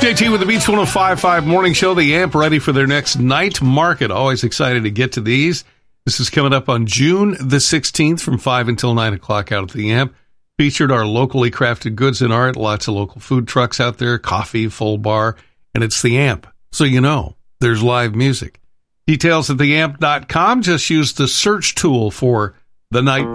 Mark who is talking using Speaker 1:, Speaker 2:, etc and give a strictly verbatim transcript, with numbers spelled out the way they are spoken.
Speaker 1: J T with the Beats one oh five point five Morning Show. The A M P ready for their next night market. Always excited to get to these. This is coming up on June the sixteenth from five until nine o'clock out at the A M P. Featured our locally crafted goods and art. Lots of local food trucks out there, coffee, full bar, and it's the A M P. So you know, there's live music. Details at the amp dot com. Just use the search tool for the night